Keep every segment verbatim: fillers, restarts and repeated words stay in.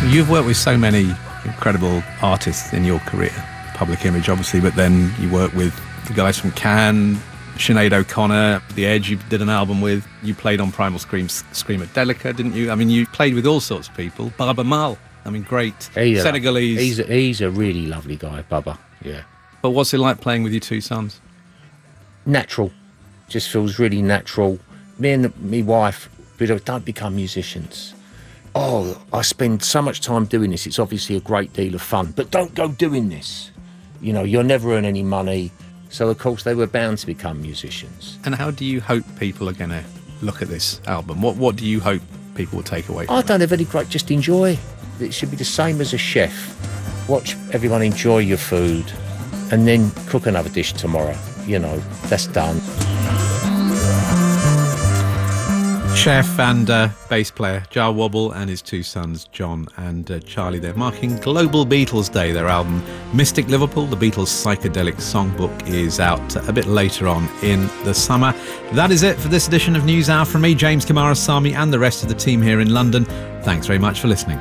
You've worked with so many incredible artists in your career, Public Image obviously, but then you work with the guys from Can, Sinead O'Connor, The Edge you did an album with, you played on Primal Scream's Screamadelica, didn't you? I mean, you played with all sorts of people. Baba Mal, I mean, great he's Senegalese. A, he's, a, he's a really lovely guy, Baba, yeah. But what's it like playing with your two sons? Natural. Just feels really natural. Me and my wife, we don't become musicians. Oh, I spend so much time doing this, it's obviously a great deal of fun, but don't go doing this. You know, you'll never earn any money. So, of course, they were bound to become musicians. And how do you hope people are going to look at this album? What What do you hope people will take away from I it? don't have any great, just enjoy. It should be the same as a chef. Watch everyone enjoy your food and then cook another dish tomorrow. You know, that's done. Chef and uh, bass player Jar Wobble and his two sons John and uh, Charlie. They're marking Global Beatles Day. Their album Mystic Liverpool, the Beatles' psychedelic songbook, is out a bit later on in the summer. That is it for this edition of News Hour. From me, James Kamarasamy, and the rest of the team here in London. Thanks very much for listening.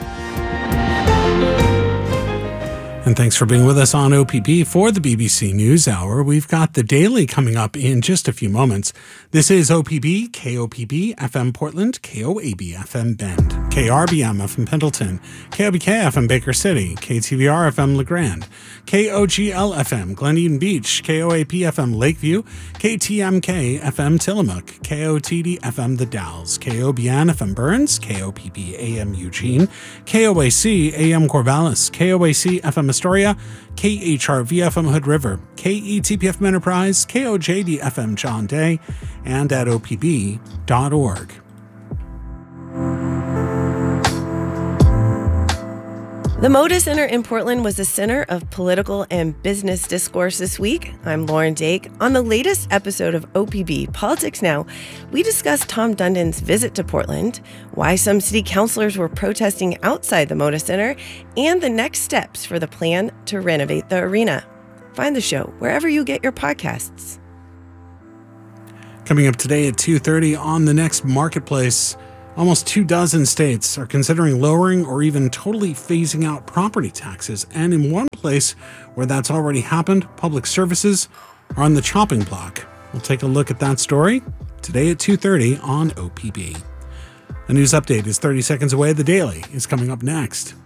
And thanks for being with us on O P B for the B B C News Hour. We've got the Daily coming up in just a few moments. This is O P B, K O P B, F M Portland, K O A B F M Bend, K R B M F M Pendleton, K O B K F M Baker City, K T V R F M LeGrand, K O G L F M Glen Eden Beach, K O A P F M Lakeview, K T M K F M Tillamook, K O T D F M The Dalles, K O B N F M Burns, K O P B A M Eugene, K O A C A M Corvallis, K O A C F M Astoria, K H R V F M Hood River, K E T P F M Enterprise, K O J D F M John Day, and at O P B dot org. The Moda Center in Portland was the center of political and business discourse this week. I'm Lauren Dake. On the latest episode of O P B Politics Now, we discussed Tom Dundon's visit to Portland, why some city councilors were protesting outside the Moda Center, and the next steps for the plan to renovate the arena. Find the show wherever you get your podcasts. Coming up today at two thirty on The Next Marketplace, almost two dozen states are considering lowering or even totally phasing out property taxes. And in one place where that's already happened, public services are on the chopping block. We'll take a look at that story today at two thirty on O P B. A news update is thirty seconds away. The Daily is coming up next.